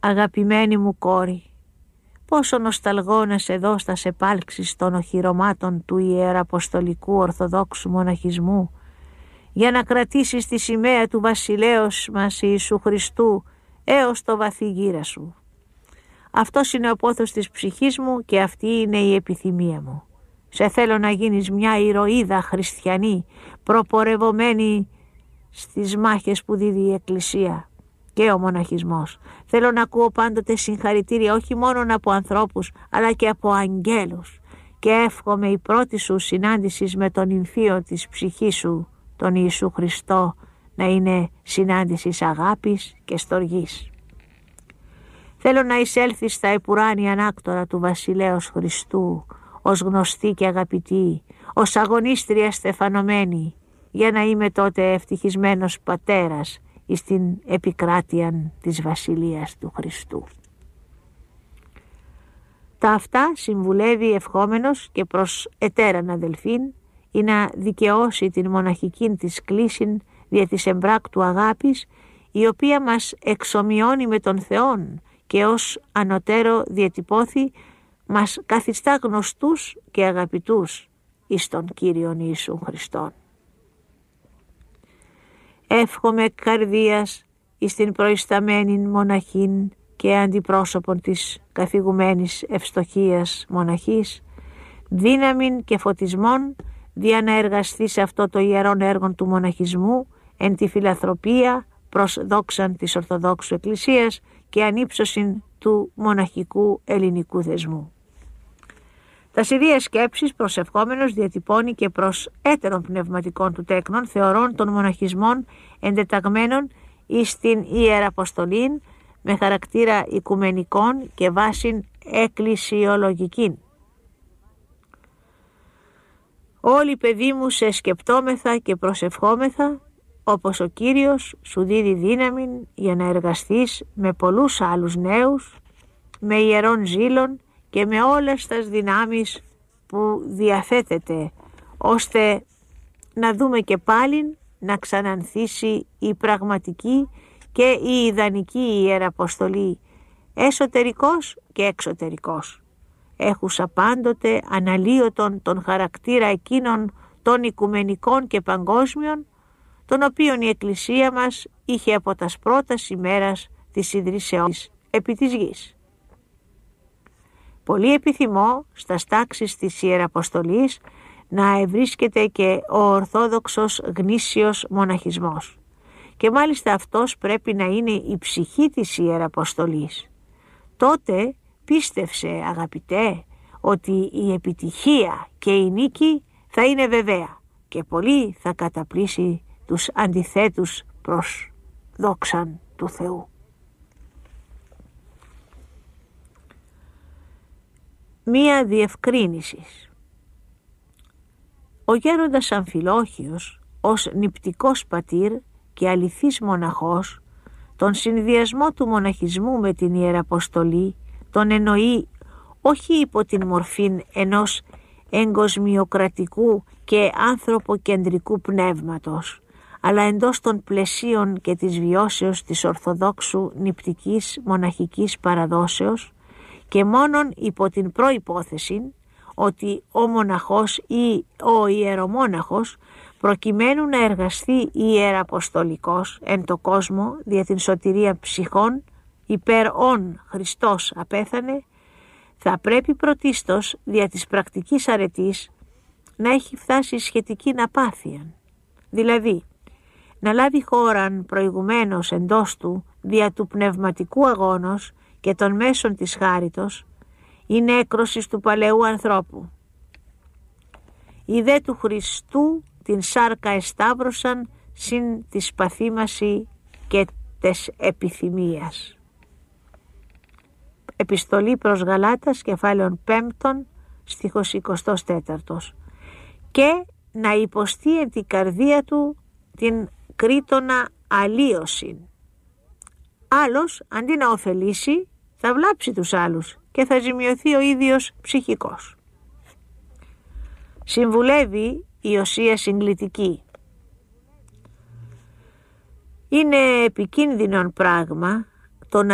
Αγαπημένη μου κόρη, πόσο νοσταλγώ να σε δω στα επάλξεις των οχυρωμάτων του Ιεραποστολικού Ορθοδόξου Μοναχισμού, για να κρατήσεις τη σημαία του βασιλέως μας Ιησού Χριστού έως το βαθύ γύρα σου. Αυτός είναι ο πόθος της ψυχής μου και αυτή είναι η επιθυμία μου. Σε θέλω να γίνεις μια ηρωίδα χριστιανή, προπορευομένη στις μάχες που δίδει η Εκκλησία και ο μοναχισμός. Θέλω να ακούω πάντοτε συγχαρητήρια όχι μόνο από ανθρώπους αλλά και από αγγέλους, και εύχομαι η πρώτη σου συνάντηση με τον νυμφίο της ψυχής σου, τον Ιησού Χριστό, να είναι συνάντηση αγάπης και στοργής. Θέλω να εισέλθεις στα επουράνια ανάκτορα του βασιλέως Χριστού, ως γνωστή και αγαπητή, ως αγωνίστρια στεφανωμένη, για να είμαι τότε ευτυχισμένος πατέρας εις την επικράτεια της βασιλείας του Χριστού. Τα αυτά συμβουλεύει ευχόμενος και προς ετέραν αδελφήν, ή να δικαιώσει την μοναχική της κλίσιν δια της εμπράκτου αγάπης, η οποία μας εξομοιώνει με τον Θεόν και ως ανωτέρω διατυπώθη μας καθιστά γνωστούς και αγαπητούς εις τον Κύριον Ιησούν Χριστόν. Εύχομαι καρδίας εις την προϊσταμένη μοναχήν και αντιπρόσωπον της καθηγουμένης ευστοχίας μοναχής, δύναμην και φωτισμόν, δια να εργαστεί σε αυτό το ιερόν έργο του μοναχισμού εν τη φιλανθρωπία προς δόξαν της Ορθοδόξου Εκκλησίας και ανύψωσιν του μοναχικού ελληνικού θεσμού. Τα ιδίες σκέψεις προσευχόμενος διατυπώνει και προς έτερων πνευματικών του τέκνων θεωρών των μοναχισμών εντεταγμένων εις την Ιεραποστολήν με χαρακτήρα οικουμενικών και βάσιν εκκλησιολογικήν. Όλοι, παιδί μου, σε σκεπτόμεθα και προσευχόμεθα, όπως ο Κύριος σου δίδει δύναμη για να εργαστείς με πολλούς άλλους νέους, με ιερών ζήλων και με όλες τις δυνάμεις που διαθέτεται, ώστε να δούμε και πάλιν να ξανανθήσει η πραγματική και η ιδανική Ιεραποστολή, εσωτερικός και εξωτερικός, έχουσα πάντοτε αναλύωτον τον χαρακτήρα εκείνων των οικουμενικών και παγκόσμιων, τον οποίον η Εκκλησία μας είχε από τας πρώτας ημέρας της ιδρύσεως επί της γης. Πολύ επιθυμώ στα τάξεις της Ιεραποστολής να ευρίσκεται και ο Ορθόδοξος γνήσιος μοναχισμός, και μάλιστα αυτός πρέπει να είναι η ψυχή της Ιεραποστολής. Τότε πίστευσε, αγαπητέ, ότι η επιτυχία και η νίκη θα είναι βεβαία και πολύ θα καταπλήσει τους αντιθέτους προς δόξαν του Θεού. Μία διευκρίνηση. Ο γέροντας Αμφιλόχιος ως νηπτικός πατήρ και αληθής μοναχός τον συνδυασμό του μοναχισμού με την Ιεραποστολή τον εννοεί όχι υπό την μορφήν ενός εγκοσμιοκρατικού και ανθρωποκεντρικού πνεύματος, αλλά εντός των πλαισίων και της βιώσεως της Ορθοδόξου νηπτικής μοναχικής παραδόσεως, και μόνον υπό την προϋπόθεση ότι ο μοναχός ή ο ιερομόναχος, προκειμένου να εργαστεί ιεραποστολικός εν το κόσμο δια την σωτηρία ψυχών υπέρ ον Χριστός απέθανε, θα πρέπει πρωτίστως δια της πρακτικής αρετής να έχει φτάσει σχετική απάθεια, δηλαδή να λάβει χώραν προηγουμένως εντός του δια του πνευματικού αγώνος και των μέσων της χάριτος η νέκρωσης του παλαιού ανθρώπου. Οι δε του Χριστού την σάρκα εσταύρωσαν συν τη σπαθήμαση και τες επιθυμίας. Επιστολή προς Γαλάτας, κεφάλαιον 5, στίχος 24. Και να υποστεί εν την καρδία του την κρίτονα αλλίωση. Άλλος, αντί να ωφελήσει, θα βλάψει τους άλλους και θα ζημιωθεί ο ίδιος ψυχικός. Συμβουλεύει η Οσία Συγκλητική. Είναι επικίνδυνον πράγμα